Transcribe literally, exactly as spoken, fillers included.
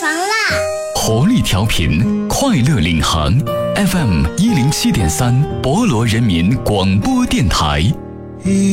床啦！ 活力调频，快乐领航 ，F M 一零七点三，博罗人民广播电台。